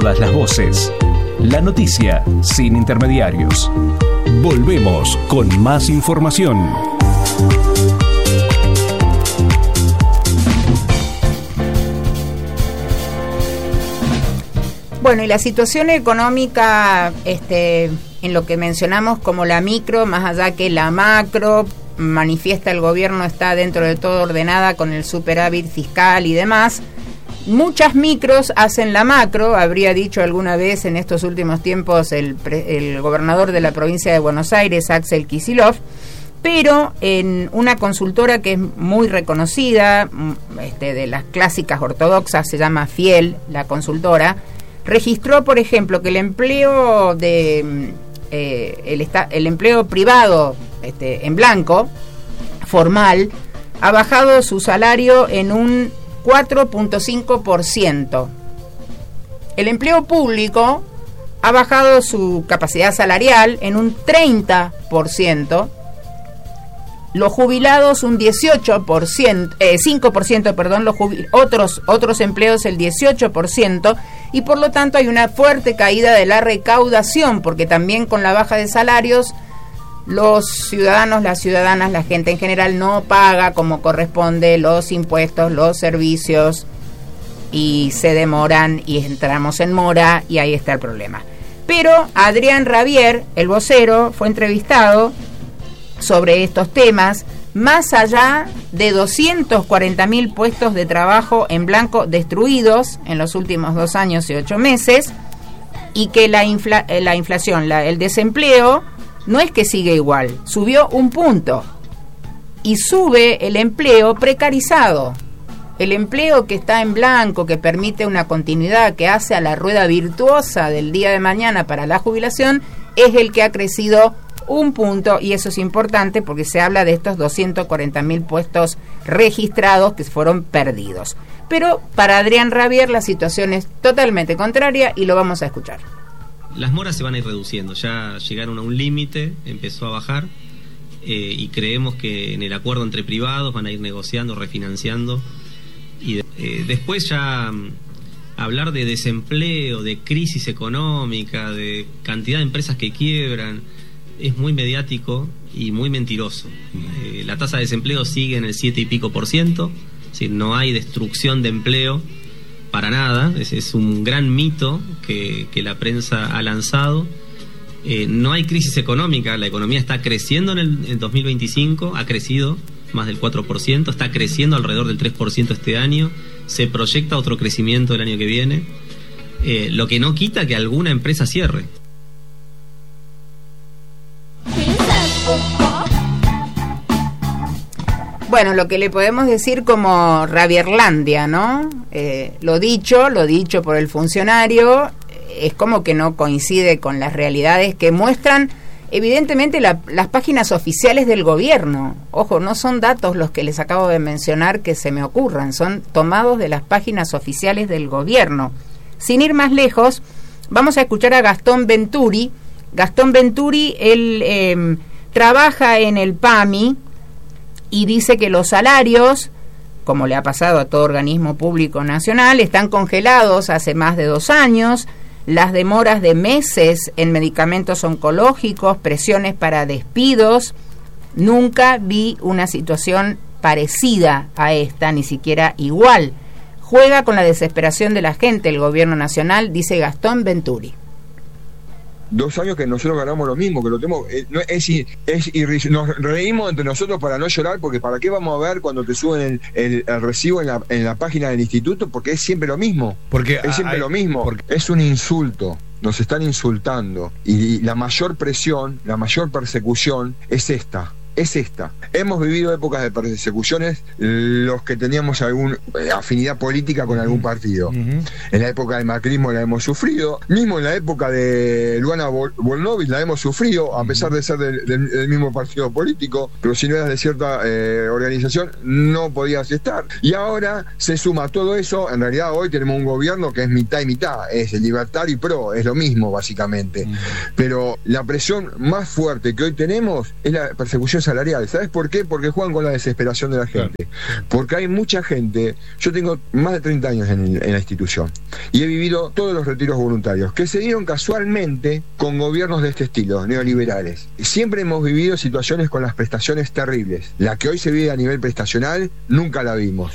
todas las voces. La noticia sin intermediarios. Volvemos con más información. Bueno, y la situación económica, en lo que mencionamos como la micro, más allá que la macro, manifiesta el gobierno está dentro de todo ordenada con el superávit fiscal y demás. Muchas micros hacen la macro, habría dicho alguna vez en estos últimos tiempos el gobernador de la provincia de Buenos Aires, Axel Kicillof, pero en una consultora que es muy reconocida, de las clásicas ortodoxas, se llama Fiel, la consultora, registró, por ejemplo, que el empleo el empleo privado en blanco, formal, ha bajado su salario en un 4.5%. El empleo público ha bajado su capacidad salarial en un 30%. Los jubilados un 18%, 5%, perdón, otros empleos el 18%, y por lo tanto hay una fuerte caída de la recaudación, porque también con la baja de salarios los ciudadanos, las ciudadanas, la gente en general no paga como corresponde los impuestos, los servicios, y se demoran y entramos en mora, y ahí está el problema. Pero Adrián Rabier, el vocero, fue entrevistado sobre estos temas, más allá de 240.000 puestos de trabajo en blanco destruidos en los últimos 2 años y 8 meses, y que la inflación, el desempleo, no es que sigue igual, subió 1 punto, y sube el empleo precarizado, el empleo que está en blanco, que permite una continuidad, que hace a la rueda virtuosa del día de mañana para la jubilación, es el que ha crecido 1 punto, y eso es importante porque se habla de estos 240.000 puestos registrados que fueron perdidos. Pero para Adrián Rabier la situación es totalmente contraria, y lo vamos a escuchar. Las moras se van a ir reduciendo, ya llegaron a un límite, empezó a bajar, y creemos que en el acuerdo entre privados van a ir negociando, refinanciando, y después ya hablar de desempleo, de crisis económica, de cantidad de empresas que quiebran, es muy mediático y muy mentiroso. La tasa de desempleo sigue en el 7 y pico %, es decir, no hay destrucción de empleo para nada, es un gran mito que la prensa ha lanzado. No hay crisis económica, la economía está creciendo en el 2025, ha crecido más del 4%, está creciendo alrededor del 3% este año, se proyecta otro crecimiento el año que viene, lo que no quita que alguna empresa cierre. Bueno, lo que le podemos decir como Rabierlandia, ¿no? Lo dicho por el funcionario, es como que no coincide con las realidades que muestran evidentemente las páginas oficiales del gobierno. Ojo, no son datos los que les acabo de mencionar que se me ocurran, son tomados de las páginas oficiales del gobierno. Sin ir más lejos, vamos a escuchar a Gastón Venturi. Gastón Venturi, él trabaja en el PAMI, y dice que los salarios, como le ha pasado a todo organismo público nacional, están congelados hace más de 2 años, las demoras de meses en medicamentos oncológicos, presiones para despidos. Nunca vi una situación parecida a esta, ni siquiera igual. Juega con la desesperación de la gente el gobierno nacional, dice Gastón Venturi. 2 años que nosotros ganamos lo mismo, que lo tenemos, nos reímos entre nosotros para no llorar, porque ¿para qué vamos a ver cuando te suben el recibo en la página del instituto? Porque es siempre lo mismo, lo mismo, es un insulto, nos están insultando, y la mayor presión, la mayor persecución es esta. Hemos vivido épocas de persecuciones los que teníamos alguna afinidad política con algún partido. En la época del macrismo la hemos sufrido, mismo en la época de Luana Volnovich la hemos sufrido, a pesar de ser del mismo partido político, pero si no eras de cierta organización no podías estar. Y ahora se suma todo eso. En realidad hoy tenemos un gobierno que es mitad y mitad, es libertario y pro, es lo mismo básicamente. Pero la presión más fuerte que hoy tenemos es la persecución salarial. ¿Sabes por qué? Porque juegan con la desesperación de la gente. Claro. Porque hay mucha gente, yo tengo más de 30 años en la institución y he vivido todos los retiros voluntarios que se dieron casualmente con gobiernos de este estilo, neoliberales. Siempre hemos vivido situaciones con las prestaciones terribles. La que hoy se vive a nivel prestacional, nunca la vimos.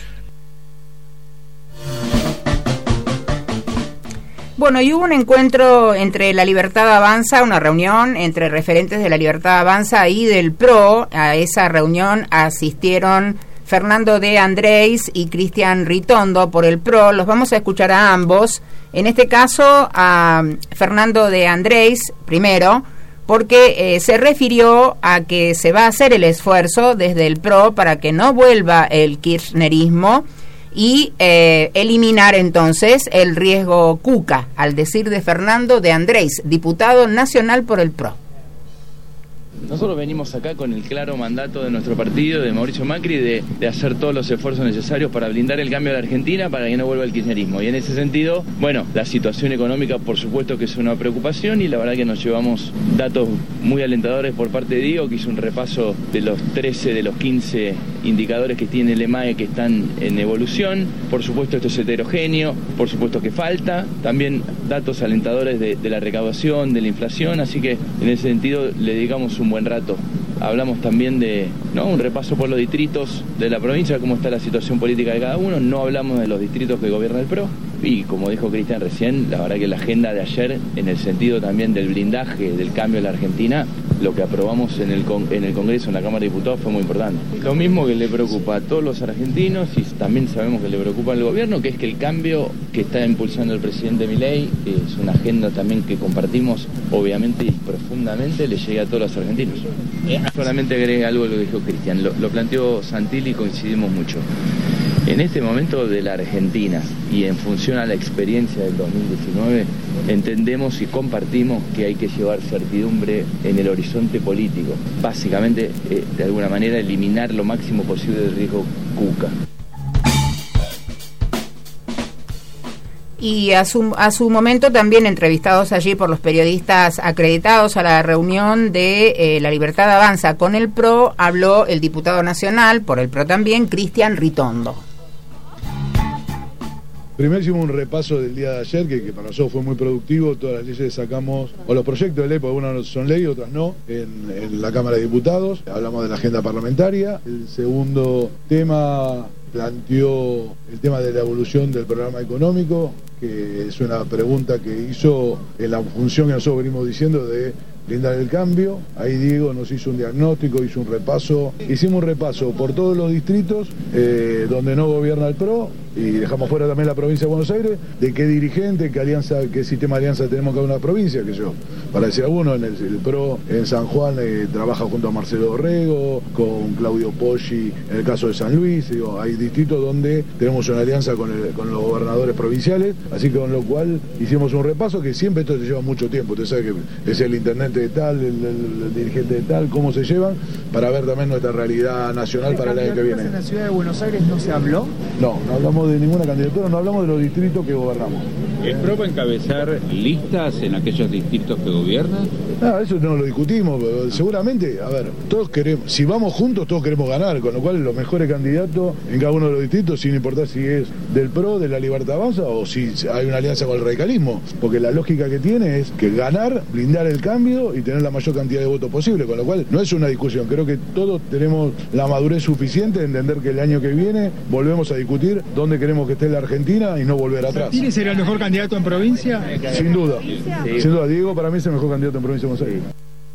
Bueno, y hubo un encuentro entre La Libertad Avanza, una reunión entre referentes de La Libertad Avanza y del PRO. A esa reunión asistieron Fernando de Andrés y Cristian Ritondo por el PRO. Los vamos a escuchar a ambos. En este caso, a Fernando de Andrés, primero, porque se refirió a que se va a hacer el esfuerzo desde el PRO para que no vuelva el kirchnerismo y eliminar entonces el riesgo Cuca, al decir de Fernando de Andrés, diputado nacional por el PRO. Nosotros venimos acá con el claro mandato de nuestro partido, de Mauricio Macri, de hacer todos los esfuerzos necesarios para blindar el cambio de la Argentina para que no vuelva el kirchnerismo. Y en ese sentido, bueno, la situación económica por supuesto que es una preocupación y la verdad que nos llevamos datos muy alentadores por parte de Diego, que hizo un repaso de los 13 de los 15 indicadores que tiene el EMAE que están en evolución. Por supuesto esto es heterogéneo, por supuesto que falta. También datos alentadores de la recaudación, de la inflación, así que en ese sentido le dedicamos un buen rato. Hablamos también de un repaso por los distritos de la provincia, cómo está la situación política de cada uno. No hablamos de los distritos que gobierna el PRO. Y como dijo Cristian recién, la verdad que la agenda de ayer, en el sentido también del blindaje, del cambio en la Argentina, lo que aprobamos en el Congreso, en la Cámara de Diputados, fue muy importante. Lo mismo que le preocupa a todos los argentinos y también sabemos que le preocupa al gobierno, que es que el cambio que está impulsando el presidente Milei es una agenda también que compartimos, obviamente y profundamente, le llegue a todos los argentinos. Solamente agregué algo de lo que dijo Cristian, lo planteó Santilli y coincidimos mucho. En este momento de la Argentina y en función a la experiencia del 2019, entendemos y compartimos que hay que llevar certidumbre en el horizonte político. Básicamente, de alguna manera, eliminar lo máximo posible del riesgo Cuca. Y a su momento también entrevistados allí por los periodistas acreditados a la reunión de La Libertad Avanza con el PRO, habló el diputado nacional, por el PRO también, Cristian Ritondo. Primero hicimos un repaso del día de ayer, que para nosotros fue muy productivo. Todas las leyes que sacamos, o los proyectos de ley, porque algunas son ley, otras no, en la Cámara de Diputados. Hablamos de la agenda parlamentaria. El segundo tema planteó el tema de la evolución del programa económico, que es una pregunta que hizo en la función que nosotros venimos diciendo de blindar el cambio. Ahí Diego nos hizo un diagnóstico, hizo un repaso. Hicimos un repaso por todos los distritos donde no gobierna el PRO, y dejamos fuera también la provincia de Buenos Aires, de qué dirigente, qué alianza, qué sistema de alianza tenemos cada una provincia, que yo, para decir alguno, el PRO en San Juan trabaja junto a Marcelo Dorrego, con Claudio Poggi en el caso de San Luis. Digo, hay distritos donde tenemos una alianza con los gobernadores provinciales, así que con lo cual hicimos un repaso, que siempre esto lleva mucho tiempo. Usted sabe que es el intendente de tal, el dirigente de tal, cómo se llevan, para ver también nuestra realidad nacional para el año que viene. ¿En la ciudad de Buenos Aires no se habló? No hablamos de ninguna candidatura, no hablamos de los distritos que gobernamos. ¿El PRO va a encabezar listas en aquellos distritos que gobiernan? Eso no lo discutimos, pero seguramente, a ver, todos queremos, si vamos juntos todos queremos ganar, con lo cual los mejores candidatos en cada uno de los distritos, sin importar si es del PRO, de la Libertad Avanza, o si hay una alianza con el radicalismo, porque la lógica que tiene es que ganar, blindar el cambio y tener la mayor cantidad de votos posible, con lo cual no es una discusión. Creo que todos tenemos la madurez suficiente de entender que el año que viene volvemos a discutir dónde queremos que esté la Argentina y no volver atrás. ¿Quién será el mejor candidato en provincia? Sin duda, sin duda. Diego para mí es el mejor candidato en provincia de Buenos Aires.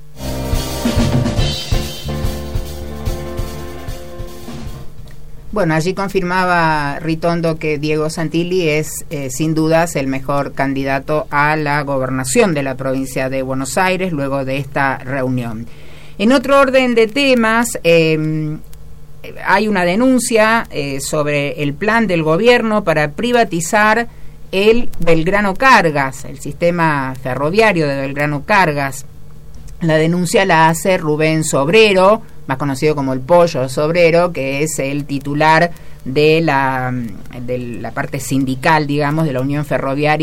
Bueno, allí confirmaba Ritondo que Diego Santilli es sin dudas el mejor candidato a la gobernación de la provincia de Buenos Aires luego de esta reunión. En otro orden de temas, hay una denuncia sobre el plan del gobierno para privatizar el Belgrano Cargas, el sistema ferroviario de Belgrano Cargas. La denuncia la hace Rubén Sobrero, más conocido como el Pollo Sobrero, que es el titular de la parte sindical, digamos, de la Unión Ferroviaria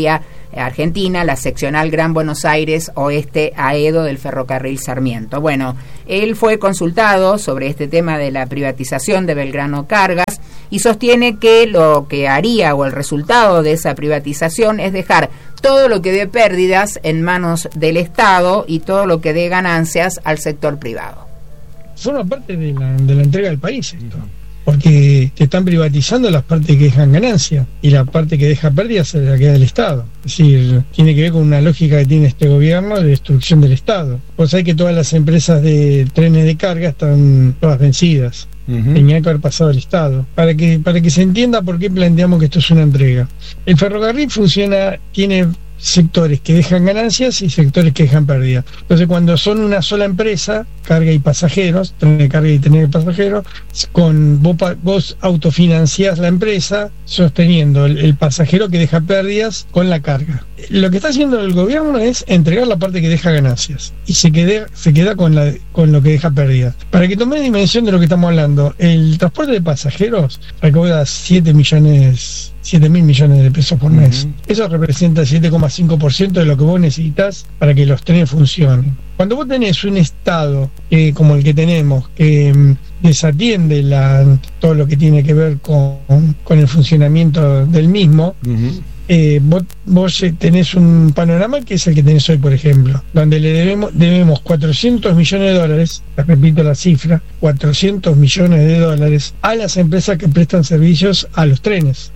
Argentina, la seccional Gran Buenos Aires Oeste Aedo del ferrocarril Sarmiento. Bueno, él fue consultado sobre este tema de la privatización de Belgrano Cargas y sostiene que lo que haría o el resultado de esa privatización es dejar todo lo que dé pérdidas en manos del Estado y todo lo que dé ganancias al sector privado. Forma parte de la entrega del país esto, porque te están privatizando las partes que dejan ganancia y la parte que deja pérdidas se la queda del Estado. Es decir, tiene que ver con una lógica que tiene este gobierno de destrucción del Estado. Vos sabés que todas las empresas de trenes de carga están todas vencidas. Tenía que haber pasado al Estado para que se entienda por qué planteamos que esto es una entrega. El ferrocarril funciona, tiene sectores que dejan ganancias y sectores que dejan pérdidas. Entonces, cuando son una sola empresa, carga y pasajeros, tren de carga y tren de pasajeros, vos autofinanciás la empresa sosteniendo el pasajero que deja pérdidas con la carga. Lo que está haciendo el gobierno es entregar la parte que deja ganancias y se queda con lo que deja pérdidas. Para que tome dimensión de lo que estamos hablando, el transporte de pasajeros recauda 7.000 millones de pesos por mes. Eso representa 7,5% de lo que vos necesitas para que los trenes funcionen. Cuando vos tenés un Estado como el que tenemos, que desatiende todo lo que tiene que ver con el funcionamiento del mismo, vos tenés un panorama que es el que tenés hoy, por ejemplo, donde le debemos 400 millones de dólares, repito la cifra, 400 millones de dólares a las empresas que prestan servicios a los trenes.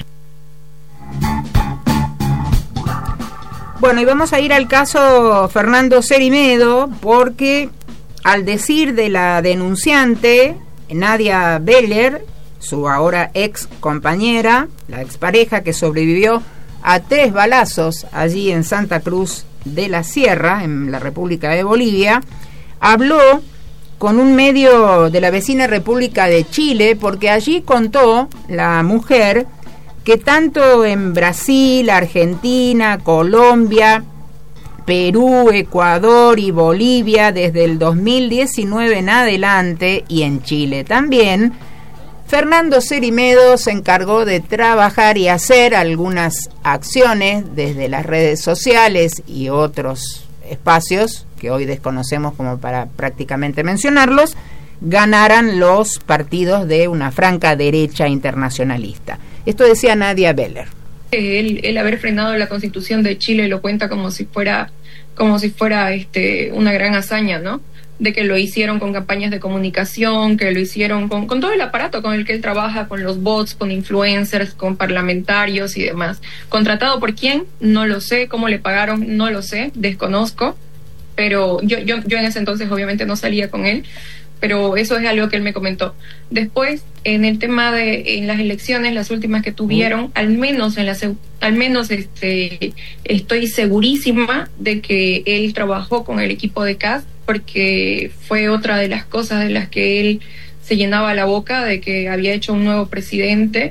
Bueno, y vamos a ir al caso Fernando Cerimedo, porque al decir de la denunciante Nadia Beller, su ahora ex compañera, la expareja que sobrevivió a 3 balazos allí en Santa Cruz de la Sierra, en la República de Bolivia, habló con un medio de la vecina República de Chile, porque allí contó la mujer que tanto en Brasil, Argentina, Colombia, Perú, Ecuador y Bolivia, desde el 2019 en adelante, y en Chile también, Fernando Cerimedo se encargó de trabajar y hacer algunas acciones desde las redes sociales y otros espacios que hoy desconocemos como para prácticamente mencionarlos, ganaran los partidos de una franca derecha internacionalista. Esto decía Nadia Beller. El haber frenado la Constitución de Chile lo cuenta como si fuera una gran hazaña, ¿no? De que lo hicieron con campañas de comunicación, que lo hicieron con todo el aparato con el que él trabaja, con los bots, con influencers, con parlamentarios y demás. ¿Contratado por quién? No lo sé. ¿Cómo le pagaron? No lo sé, desconozco. Pero yo en ese entonces obviamente no salía con él, pero eso es algo que él me comentó. Después, en el tema en las elecciones, las últimas que tuvieron, al menos estoy segurísima de que él trabajó con el equipo de Kast, porque fue otra de las cosas de las que él se llenaba la boca, de que había hecho un nuevo presidente.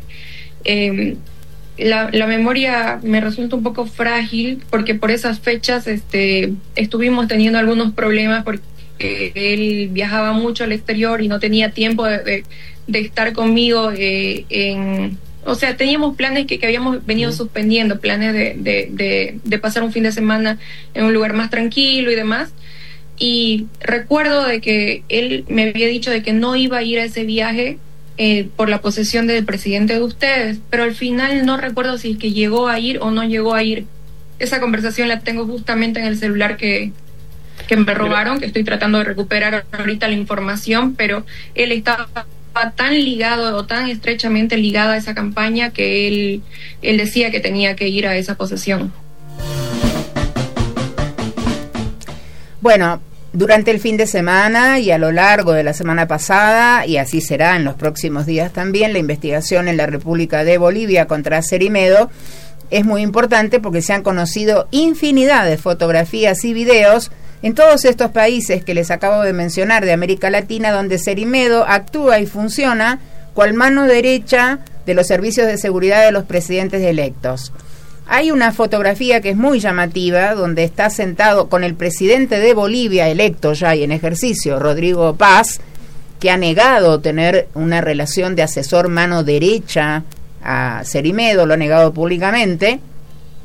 La memoria me resulta un poco frágil, porque por esas fechas estuvimos teniendo algunos problemas, porque él viajaba mucho al exterior y no tenía tiempo de estar conmigo o sea, teníamos planes que habíamos venido suspendiendo, planes de pasar un fin de semana en un lugar más tranquilo y demás. Y recuerdo de que él me había dicho de que no iba a ir a ese viaje por la posesión del presidente de ustedes, pero al final no recuerdo si es que llegó a ir o no llegó a ir. Esa conversación la tengo justamente en el celular que me robaron, que estoy tratando de recuperar ahorita la información, pero él estaba tan ligado o tan estrechamente ligado a esa campaña que él decía que tenía que ir a esa posesión. Bueno, durante el fin de semana y a lo largo de la semana pasada, y así será en los próximos días también, la investigación en la República de Bolivia contra Cerimedo es muy importante, porque se han conocido infinidad de fotografías y videos en todos estos países que les acabo de mencionar de América Latina, donde Cerimedo actúa y funciona cual mano derecha de los servicios de seguridad de los presidentes electos. Hay una fotografía que es muy llamativa, donde está sentado con el presidente de Bolivia electo ya y en ejercicio, Rodrigo Paz, que ha negado tener una relación de asesor mano derecha a Cerimedo, lo ha negado públicamente,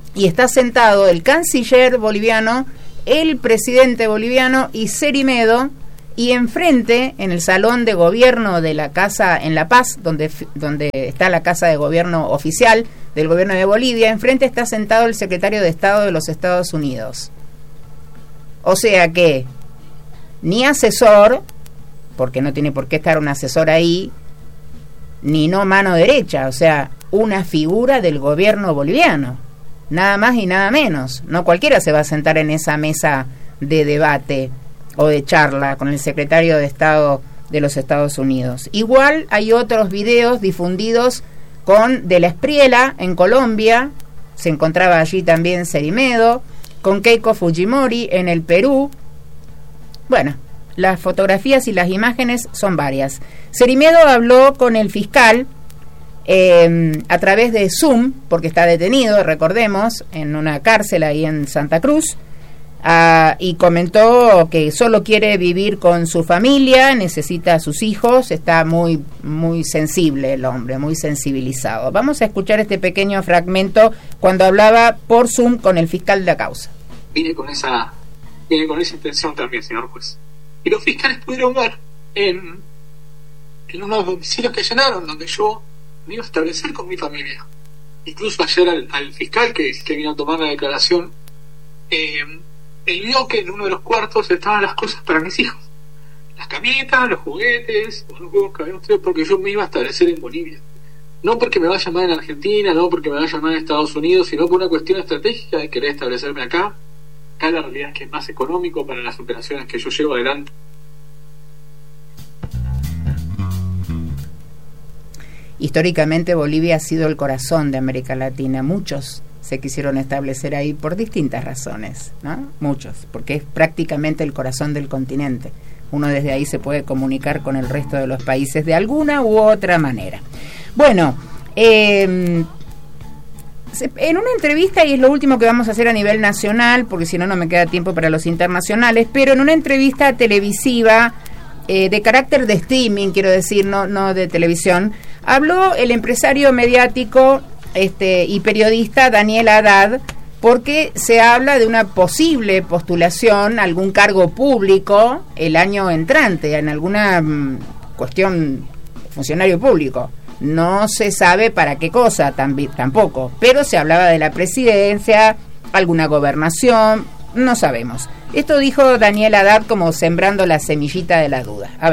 y está sentado el canciller boliviano, el presidente boliviano y Cerimedo, y enfrente, en el salón de gobierno de la casa en La Paz, donde está la casa de gobierno oficial del gobierno de Bolivia, enfrente está sentado el secretario de Estado de los Estados Unidos. O sea que ni asesor, porque no tiene por qué estar un asesor ahí, ni no mano derecha, o sea, una figura del gobierno boliviano, nada más y nada menos. No cualquiera se va a sentar en esa mesa de debate o de charla con el secretario de Estado de los Estados Unidos. Igual hay otros videos difundidos con De la Espriella en Colombia, se encontraba allí también Cerimedo, con Keiko Fujimori en el Perú. Bueno, las fotografías y las imágenes son varias. Cerimedo habló con el fiscal a través de Zoom, porque está detenido, recordemos, en una cárcel ahí en Santa Cruz, y comentó que solo quiere vivir con su familia, necesita a sus hijos, está muy, muy sensible el hombre, muy sensibilizado. Vamos a escuchar este pequeño fragmento cuando hablaba por Zoom con el fiscal de la causa. Vine con esa intención también, señor juez. Y los fiscales pudieron ver en unos domicilios que llenaron, donde yo me iba a establecer con mi familia. Incluso ayer al fiscal que vino a tomar la declaración, él vio que en uno de los cuartos estaban las cosas para mis hijos. Las camitas, los juguetes, los juegos que habíamos tenido, porque yo me iba a establecer en Bolivia. No porque me vaya a llamar en Argentina, no porque me vaya a llamar en Estados Unidos, sino por una cuestión estratégica de querer establecerme acá. Acá la realidad es que es más económico para las operaciones que yo llevo adelante. Históricamente Bolivia ha sido el corazón de América Latina. Muchos se quisieron establecer ahí por distintas razones, ¿no? Muchos, porque es prácticamente el corazón del continente. Uno desde ahí se puede comunicar con el resto de los países de alguna u otra manera. Bueno, en una entrevista, y es lo último que vamos a hacer a nivel nacional, porque si no, no me queda tiempo para los internacionales, pero en una entrevista televisiva de carácter de streaming, quiero decir, no de televisión, habló el empresario mediático y periodista Daniel Haddad, porque se habla de una posible postulación a algún cargo público el año entrante, en alguna cuestión funcionario público. No se sabe para qué cosa tampoco, pero se hablaba de la presidencia, alguna gobernación, no sabemos. Esto dijo Daniel Haddad como sembrando la semillita de la duda. A ver.